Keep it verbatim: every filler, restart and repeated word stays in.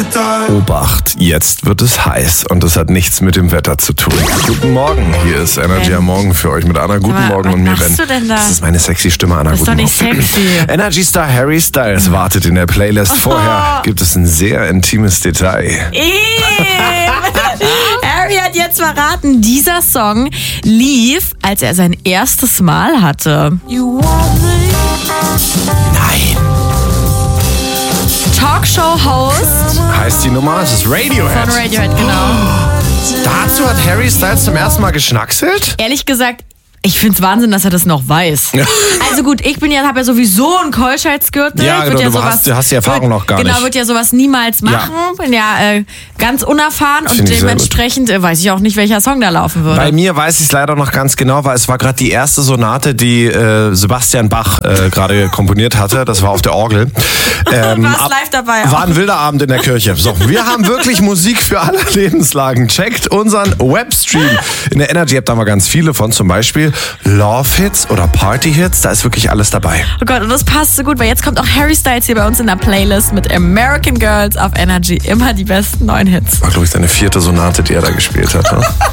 Obacht, jetzt wird es heiß und das hat nichts mit dem Wetter zu tun. Guten Morgen, hier ist Energy am Morgen für euch mit Anna. Guten Aber Morgen was und mir, machst Ben. du denn da? Das ist meine sexy Stimme, Anna. Das ist Guten doch nicht Morgen. sexy. Energy Star Harry Styles wartet in der Playlist. Vorher gibt es ein sehr intimes Detail. Harry hat jetzt verraten, dieser Song lief, als er sein erstes Mal hatte. Nein. Talkshow-Host Heißt die Nummer? Es ist Radiohead. von Radiohead, genau. Dazu hat Harry Styles zum ersten Mal geschnackselt? Ehrlich gesagt, ich find's Wahnsinn, dass er das noch weiß. Also gut, ich bin ja, habe ja sowieso einen Keuschheitsgürtel. Ja, Wird genau, ja du sowas, hast- du hast die Erfahrung wird, noch gar genau, nicht. wird ja sowas niemals machen. Bin ja äh, ganz unerfahren und Find ich sehr dementsprechend äh, weiß ich auch nicht, welcher Song da laufen würde. Bei mir weiß ich es leider noch ganz genau, weil es war gerade die erste Sonate, die äh, Sebastian Bach äh, gerade komponiert hatte. Das war auf der Orgel. Ähm, Du warst ab- live dabei auch. War ein wilder Abend in der Kirche. So, wir haben wirklich Musik für alle Lebenslagen. Checkt unseren Webstream. In der Energy App da haben wir ganz viele von, zum Beispiel Love-Hits oder Party-Hits. Da ist wirklich alles dabei. Oh Gott, und das passt so gut, weil jetzt kommt auch Harry Styles hier bei uns in der Playlist mit American Girls auf Energy. Immer die besten neuen Hits. War, glaube ich, seine vierte Sonate, die er da gespielt hat. Ne?